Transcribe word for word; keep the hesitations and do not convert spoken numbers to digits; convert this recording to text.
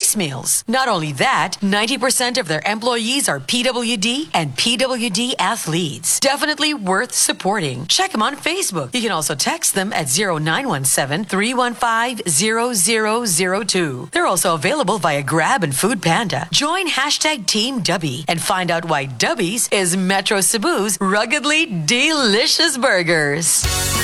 choice meals. Not only that, ninety percent of their employees are P W D and P W D athletes. Definitely worth supporting. Check them on Facebook. You can also text them at zero nine one seven, three one five, zero zero zero two. They're also available via Grab and Food Panda. Join hashtag Team Dubby and find out why Dubby's is Metro Cebu's ruggedly delicious burgers.